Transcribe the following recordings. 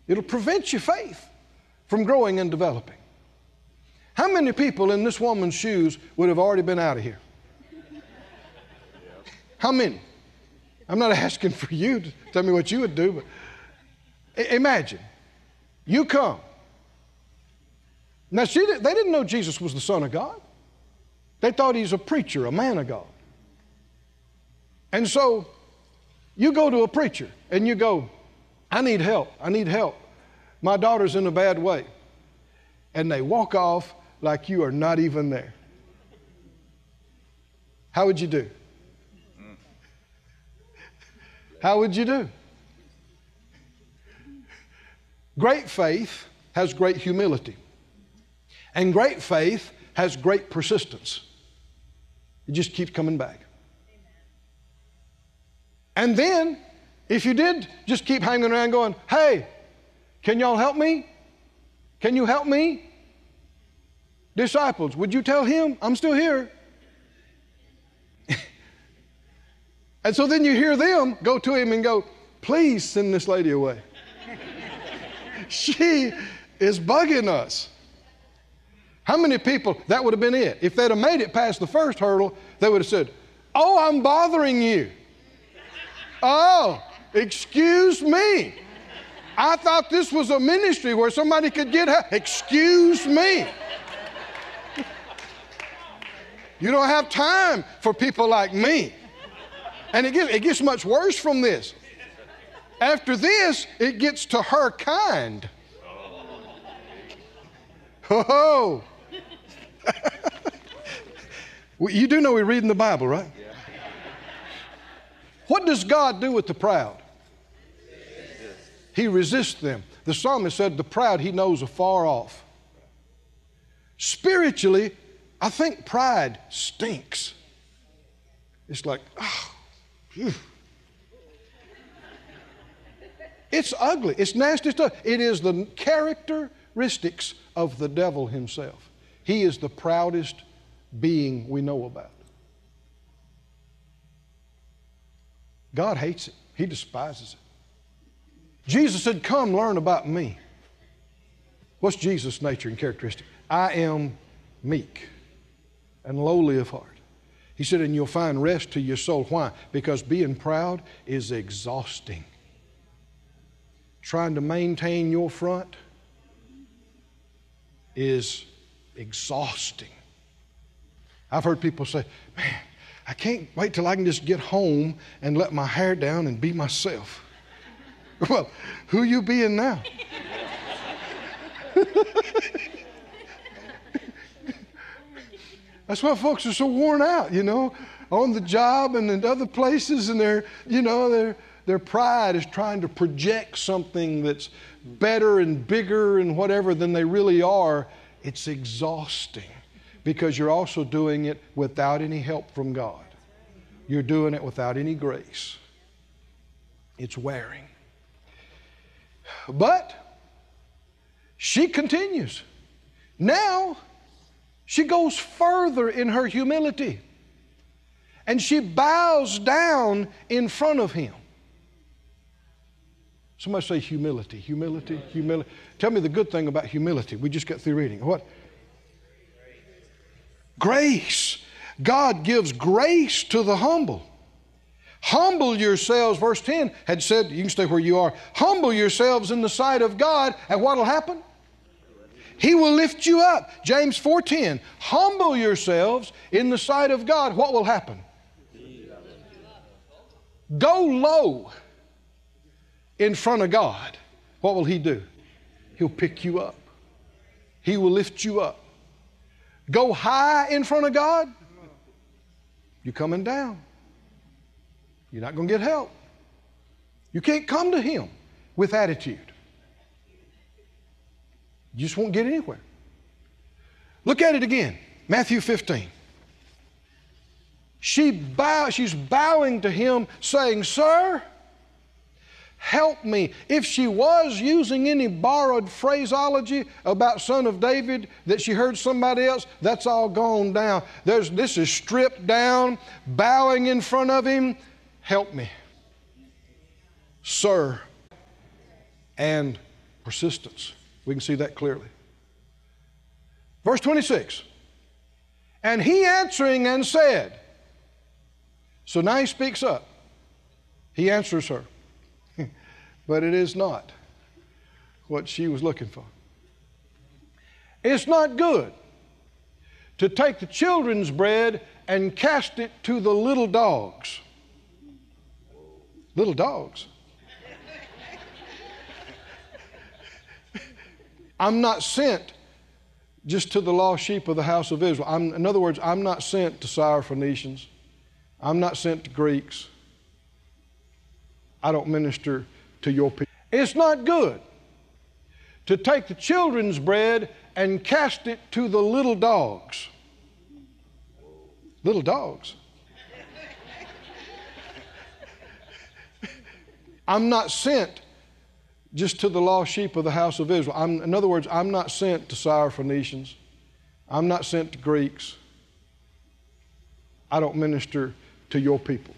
It'll prevent your faith from growing and developing. How many people in this woman's shoes would have already been out of here? How many? I'm not asking for you to tell me what you would do, but imagine. You come. Now, they didn't know Jesus was the Son of God. They thought he's a preacher, a man of God. And so you go to a preacher and you go, I need help. I need help. My daughter's in a bad way. And they walk off like you are not even there. How would you do? How would you do? Great faith has great humility. And great faith has great persistence. It just keeps coming back. And then, if you did just keep hanging around going, hey, can y'all help me? Can you help me? Disciples, would you tell him I'm still here? And so then you hear them go to him and go, please send this lady away. She is bugging us. How many people, that would have been it. If they'd have made it past the first hurdle, they would have said, oh, I'm bothering you. Oh, excuse me. I thought this was a ministry where somebody could get help. Excuse me. You don't have time for people like me. And it gets much worse from this. After this, it gets to her kind. Oh. You do know we read in the Bible, right? Yeah. What does God do with the proud? He resists them. The psalmist said the proud he knows afar off. Spiritually, I think pride stinks. It's like, oh, phew. It's ugly. It's nasty stuff. It is the characteristics of the devil himself. He is the proudest being we know about. God hates it. He despises it. Jesus said, come learn about me. What's Jesus' nature and characteristic? I am meek and lowly of heart. He said, and you'll find rest to your soul. Why? Because being proud is exhausting. Trying to maintain your front is exhausting. I've heard people say, man, I can't wait till I can just get home and let my hair down and be myself. Well, who you being now? That's why folks are so worn out, on the job and in other places, and their pride is trying to project something that's better and bigger and whatever than they really are. It's exhausting because you're also doing it without any help from God. You're doing it without any grace. It's wearing. But she continues. Now she goes further in her humility and she bows down in front of him. Somebody say humility, humility, humility. Tell me the good thing about humility. We just got through reading. What? Grace. God gives grace to the humble. Humble yourselves, verse 10 had said, you can stay where you are. Humble yourselves in the sight of God, and what will happen? He will lift you up. James 4:10. Humble yourselves in the sight of God. What will happen? Go low in front of God. What will He do? He'll pick you up. He will lift you up. Go high in front of God. You're coming down. You're not going to get help. You can't come to Him with attitude. You just won't get anywhere. Look at it again. Matthew 15. She's bowing to Him saying, Sir, help me. If she was using any borrowed phraseology about Son of David that she heard somebody else, that's all gone down. This is stripped down, bowing in front of Him. Help me. Sir, and Persistence. We can see that clearly. Verse 26. And he answering and said, so now he speaks up. He answers her. But it is not what she was looking for. It's not good to take the children's bread and cast it to the little dogs. Little dogs. I'm not sent just to the lost sheep of the house of Israel. In other words, I'm not sent to Syrophoenicians. I'm not sent to Greeks. I don't minister to your people. It's not good to take the children's bread and cast it to the little dogs. Little dogs. I'm not sent just to the lost sheep of the house of Israel. In other words, I'm not sent to Syrophoenicians. I'm not sent to Greeks. I don't minister to your people.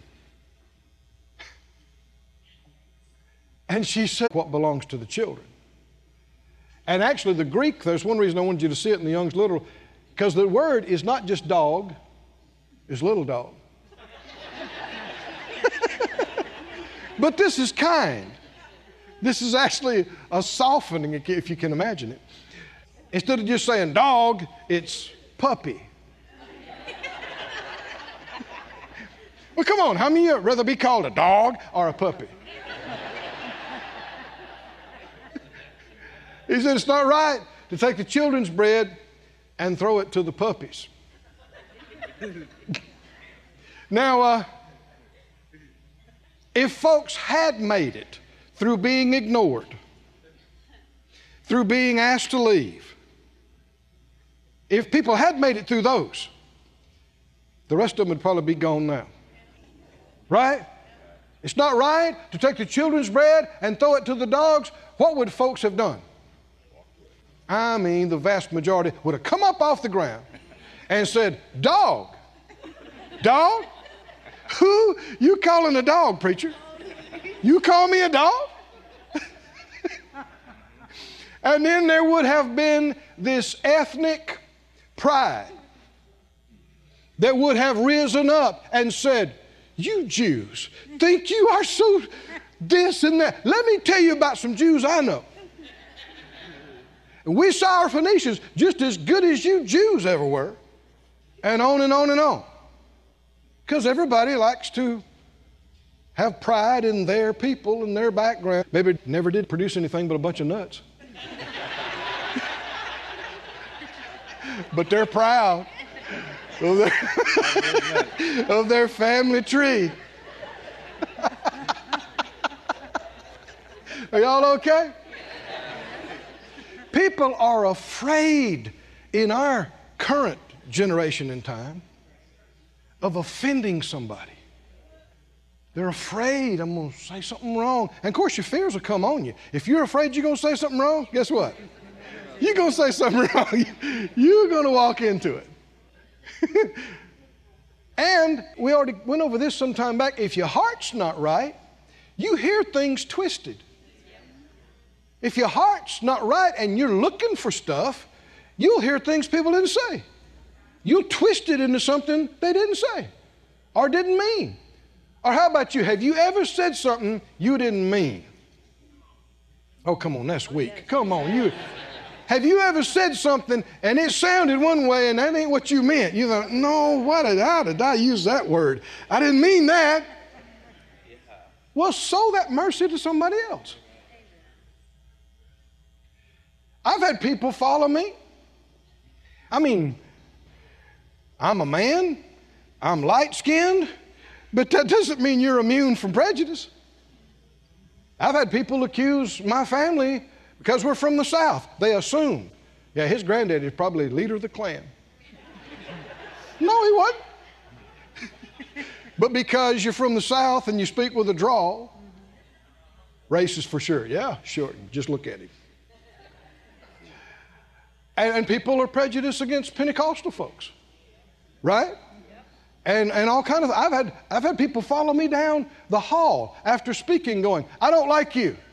And she said, what belongs to the children? And actually the Greek, there's one reason I wanted you to see it in the Young's Literal, because the word is not just dog, it's little dog. But this is kind. This is actually a softening, if you can imagine it. Instead of just saying dog, it's puppy. Well, come on, how many of you would rather be called a dog or a puppy? He said it's not right to take the children's bread and throw it to the puppies. Now, if folks had made it through being ignored, through being asked to leave, if people had made it through those, the rest of them would probably be gone now. Right? It's not right to take the children's bread and throw it to the dogs. What would folks have done? I mean, the vast majority would have come up off the ground and said, dog, dog? Who you calling a dog, preacher? You call me a dog? And then there would have been this ethnic pride that would have risen up and said, you Jews think you are so this and that. Let me tell you about some Jews I know. And we Syrophoenicians just as good as you Jews ever were. And on and on and on. Because everybody likes to have pride in their people and their background. Maybe it never did produce anything but a bunch of nuts. But they're proud of their family tree. Are y'all okay? People are afraid in our current generation and time of offending somebody. They're afraid I'm going to say something wrong. And of course your fears will come on you. If you're afraid you're going to say something wrong, guess what? You're going to say something wrong. You're going to walk into it. And we already went over this some time back. If your heart's not right, you hear things twisted. If your heart's not right and you're looking for stuff, you'll hear things people didn't say. You'll twist it into something they didn't say or didn't mean. Or how about you? Have you ever said something you didn't mean? Oh, come on, that's weak. Come on, have you ever said something and it sounded one way and that ain't what you meant? You thought, no, how did I use that word? I didn't mean that. Well, sow that mercy to somebody else. I've had people follow me. I mean, I'm a man, I'm light-skinned, but that doesn't mean you're immune from prejudice. I've had people accuse my family because we're from the South. They assume, yeah, his granddaddy is probably leader of the Klan. No, he wasn't. But because you're from the South and you speak with a drawl, racist for sure. Yeah, sure. Just look at him. And people are prejudiced against Pentecostal folks, right? And all kind of. I've had people follow me down the hall after speaking, going, "I don't like you."